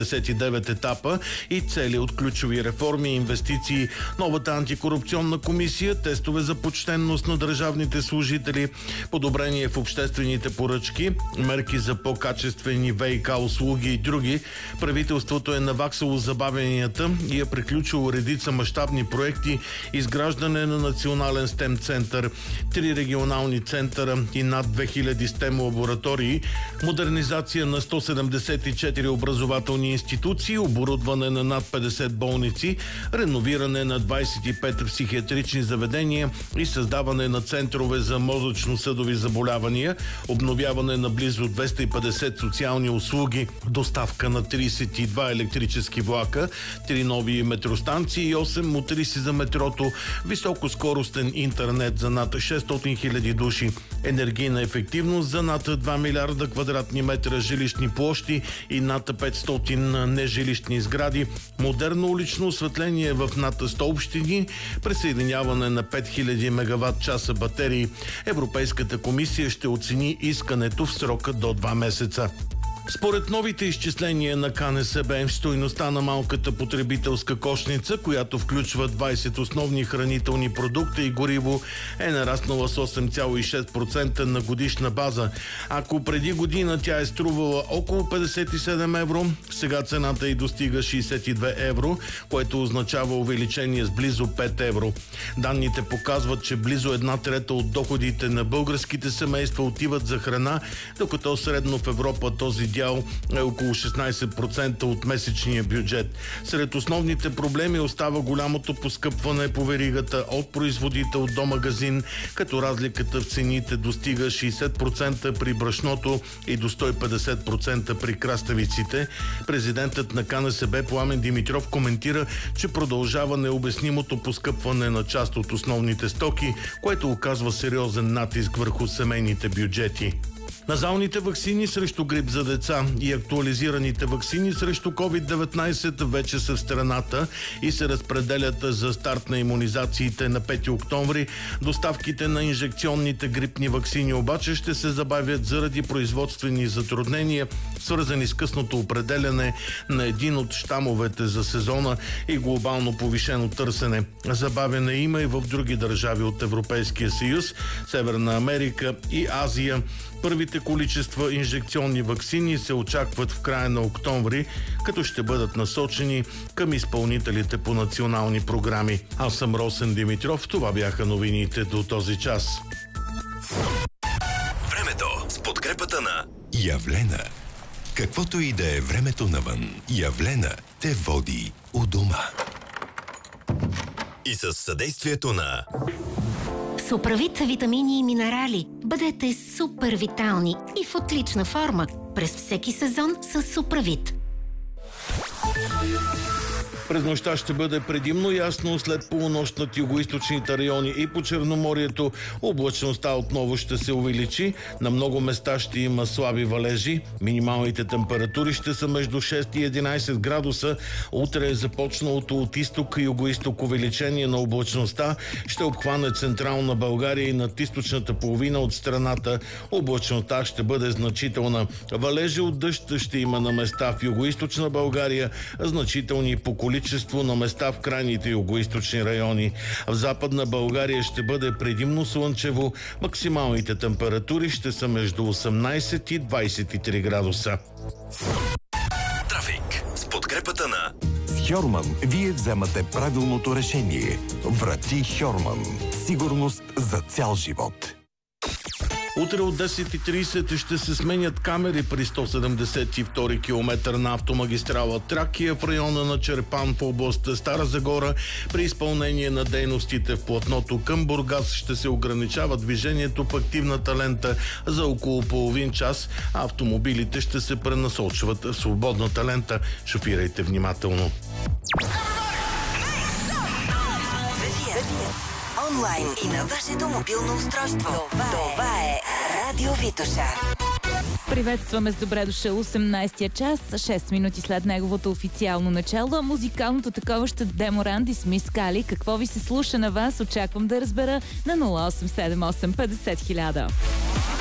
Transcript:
59 етапа и цели от ключови реформи и инвестиции, новата антикорупционна комисия, тестове за почтенност на държавните служители, подобрение в обществените поръчки, мерки за по-качествени ВиК услуги и други. Правителството е наваксало забавенията и е приключило редица мащабни проекти, изграждане на национален STEM център, 3 регионални центъра и над 2000 STEM лаборатории, модернизация на 174 образователни институции, оборудване на над 50 болници, реновиране на 25 психиатрични заведения и създаване на центрове за мозъчно-съдови заболявания, обновяване на близо 250 социални услуги, доставка на 32 електрически влака, 3 нови метростанции и 8 мотриси за метрото, високоскоростен интернет за над 600 000 души, енергийна ефективност за над 2 милиарда квадратни метра жилищни площи и над 500 нежилищни сгради, модерно улично осветление в над 100 общини, присъединяване на 5000 мегаватт часа батерии. Европейската комисия ще оцени искането в срока до 2 месеца. Според новите изчисления на КНСБ, стойността на малката потребителска кошница, която включва 20 основни хранителни продукти и гориво, е нараснала с 8,6% на годишна база. Ако преди година тя е струвала около 57 евро, сега цената й достига 62 евро, което означава увеличение с близо 5 евро. Данните показват, че близо 1/3 от доходите на българските семейства отиват за храна, докато средно в Европа този дял е около 16% от месечния бюджет. Сред основните проблеми остава голямото поскъпване по веригата от производител до магазин, като разликата в цените достига 60% при брашното и до 150% при краставиците. Президентът на КНСБ Пламен Димитров коментира, че продължава необяснимото поскъпване на част от основните стоки, което оказва сериозен натиск върху семейните бюджети. Назалните ваксини срещу грип за деца и актуализираните ваксини срещу COVID-19 вече са в страната и се разпределят за старт на имунизациите на 5 октомври. Доставките на инжекционните грипни ваксини обаче ще се забавят заради производствени затруднения, свързани с късното определяне на един от щамовете за сезона и глобално повишено търсене. Забавяне има и в други държави от Европейския съюз, Северна Америка и Азия. Първите количества инжекционни ваксини се очакват в края на октомври, като ще бъдат насочени към изпълнителите по национални програми. Аз съм Росен Димитров. Това бяха новините до този час. Времето с подкрепата на Явлена. Каквото и да е времето навън, Явлена те води у дома. И със съдействието на Суправит витамини и минерали. Бъдете супер витални и в отлична форма през всеки сезон с Суправит. През нощта ще бъде предимно ясно, след полунощ над югоизточните райони и по Черноморието облачността отново ще се увеличи. На много места ще има слаби валежи. Минималните температури ще са между 6 и 11 градуса. Утре е започналото от изток и югоизток увеличение на облачността. Ще обхване централна България и над източната половина от страната. Облачността ще бъде значителна. Валежи от дъжд ще има на места в югоизточна България, значителни по количество на места в крайните югоизточни райони. В Западна България ще бъде предимно слънчево. Максималните температури ще са между 18 и 23 градуса. Трафик с подкрепата на Хьорман вие вземате правилното решение. Врати Хьорман. Сигурност за цял живот. Утре от 10:30 ще се сменят камери при 172 км на автомагистрала Тракия в района на Чирпан в област Стара Загора. При изпълнение на дейностите в платното към Бургас ще се ограничава движението по активната лента за около половин час, а автомобилите ще се пренасочват в свободната лента. Шофирайте внимателно. Онлайн и на вашето мобилно устройство. Това е Радио Витоша. Приветстваме с добре дошъл 18-я час, 6 минути след неговото официално начало, а музикалното такова ще даде Моранди с Мис Кали. Какво ви се слуша на вас, очаквам да разбера на 0878 50 000.